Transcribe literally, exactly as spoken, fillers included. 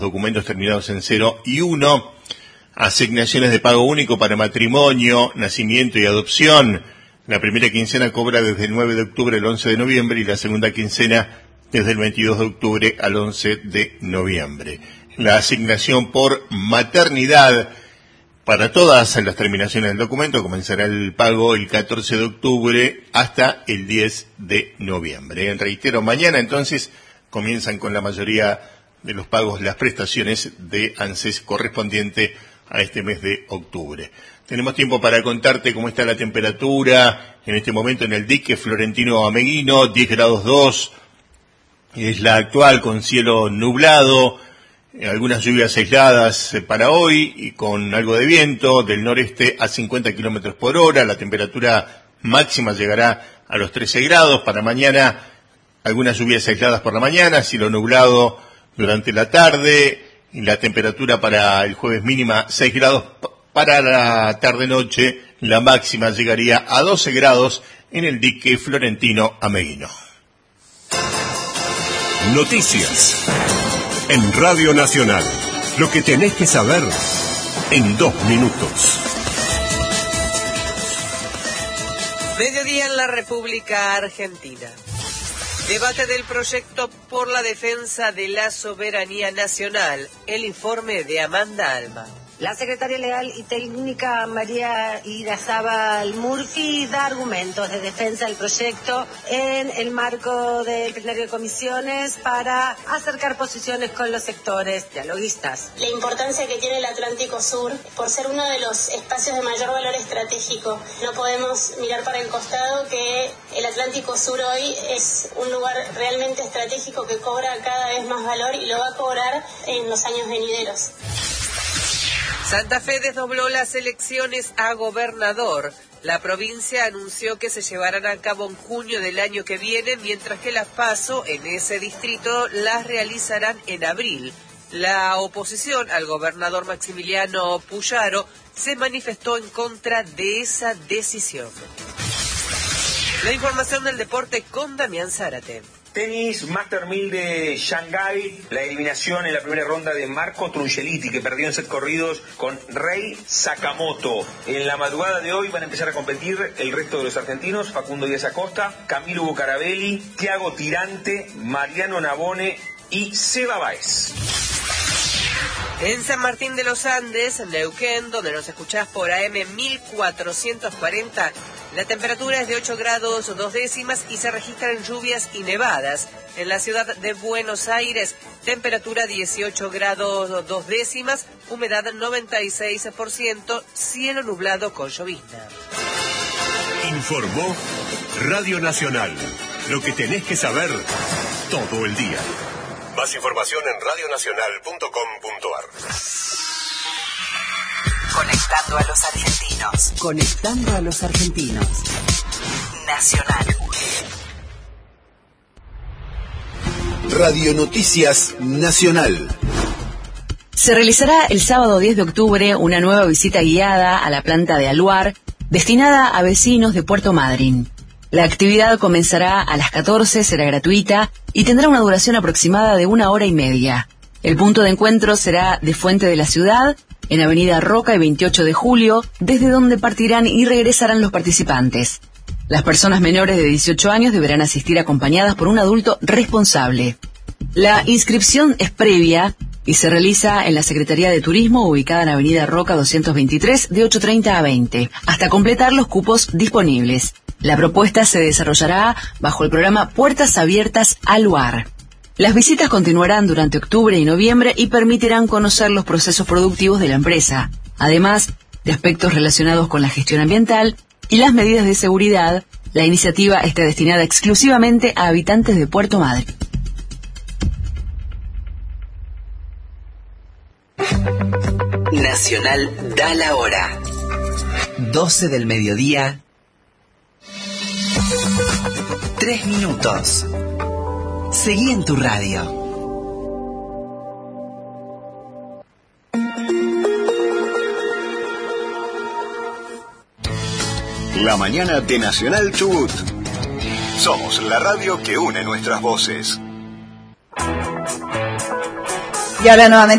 documentos terminados en cero y uno, asignaciones de pago único para matrimonio, nacimiento y adopción. La primera quincena cobra desde el nueve de octubre al once de noviembre y la segunda quincena desde el veintidós de octubre al once de noviembre. La asignación por maternidad para todas las terminaciones del documento comenzará el pago el catorce de octubre hasta el diez de noviembre. Reitero, mañana entonces comienzan con la mayoría de los pagos las prestaciones de ANSES correspondiente a este mes de octubre. Tenemos tiempo para contarte cómo está la temperatura en este momento en el dique Florentino Ameguino, diez grados dos, es la actual con cielo nublado, algunas lluvias aisladas para hoy y con algo de viento del noreste a cincuenta kilómetros por hora. La temperatura máxima llegará a los trece grados. Para mañana, algunas lluvias aisladas por la mañana, cielo nublado durante la tarde, y la temperatura para el jueves mínima seis grados. Para la tarde-noche, la máxima llegaría a doce grados en el dique Florentino Ameguino. Noticias en Radio Nacional. Lo que tenés que saber en dos minutos. Mediodía en la República Argentina. Debate del proyecto por la defensa de la soberanía nacional. El informe de Amanda Alma. La secretaria legal y técnica María Irazábal Murphy da argumentos de defensa del proyecto en el marco del plenario de comisiones para acercar posiciones con los sectores dialoguistas. La importancia que tiene el Atlántico Sur, por ser uno de los espacios de mayor valor estratégico. No podemos mirar para el costado que el Atlántico Sur hoy es un lugar realmente estratégico que cobra cada vez más valor y lo va a cobrar en los años venideros. Santa Fe desdobló las elecciones a gobernador. La provincia anunció que se llevarán a cabo en junio del año que viene, mientras que las PASO en ese distrito las realizarán en abril. La oposición al gobernador Maximiliano Puyaro se manifestó en contra de esa decisión. La información del deporte con Damián Zárate. Tenis, Master mil de Shanghái, la eliminación en la primera ronda de Marco Trungeliti, que perdió en set corridos con Rei Sakamoto. En la madrugada de hoy van a empezar a competir el resto de los argentinos: Facundo Díaz Acosta, Camilo Bucarabelli, Thiago Tirante, Mariano Navone y Seba Báez. En San Martín de los Andes, en Neuquén, donde nos escuchás por A M mil cuatrocientos cuarenta, la temperatura es de ocho grados dos décimas y se registran lluvias y nevadas. En la ciudad de Buenos Aires, temperatura dieciocho grados dos décimas, humedad noventa y seis por ciento, cielo nublado con llovizna. Informó Radio Nacional. Lo que tenés que saber todo el día. Más información en radio nacional punto com punto a r. Conectando a los argentinos. Conectando a los argentinos. Nacional. Radio Noticias Nacional. Se realizará el sábado diez de octubre una nueva visita guiada a la planta de Aluar, destinada a vecinos de Puerto Madryn. La actividad comenzará a las catorce, será gratuita y tendrá una duración aproximada de una hora y media. El punto de encuentro será de Fuente de la Ciudad, en Avenida Roca y veintiocho de julio, desde donde partirán y regresarán los participantes. Las personas menores de dieciocho años deberán asistir acompañadas por un adulto responsable. La inscripción es previa y se realiza en la Secretaría de Turismo, ubicada en Avenida Roca doscientos veintitrés, de ocho treinta a veinte, hasta completar los cupos disponibles. La propuesta se desarrollará bajo el programa Puertas Abiertas Aluar. Las visitas continuarán durante octubre y noviembre y permitirán conocer los procesos productivos de la empresa, además de aspectos relacionados con la gestión ambiental y las medidas de seguridad. La iniciativa está destinada exclusivamente a habitantes de Puerto Madryn. Nacional da la hora. doce del mediodía. Tres minutos. Seguí en tu radio. La mañana de Nacional Chubut. Somos la radio que une nuestras voces. Y ahora nuevamente